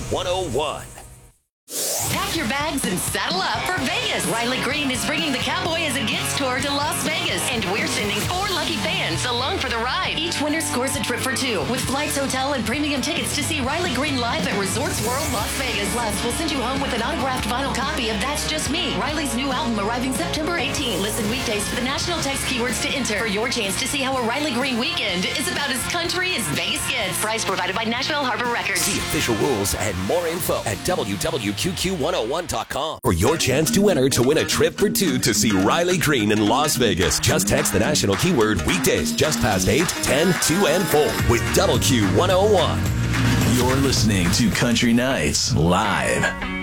101. Pack your bags and saddle up for Vegas. Riley Green is bringing the Cowboy as a Gifts tour to Las Vegas, and we're sending 4 lucky fans along for the ride. Each winner scores a trip for 2 with flights, hotel, and premium tickets to see Riley Green live at Resorts World Las Vegas. Plus, we'll send you home with an autographed vinyl copy of That's Just Me, Riley's new album arriving September 18. Listen weekdays for the national text keywords to enter for your chance to see how a Riley Green weekend is about as country as Vegas gets. Prize provided by Nashville Harbor Records. See official rules and more info at www.QQ101.com for your chance to enter to win a trip for 2 to see Riley Green in Las Vegas. Just text the national keyword weekdays just past 8, 10, 2, and 4 with WQ101. You're listening to Country Nights Live.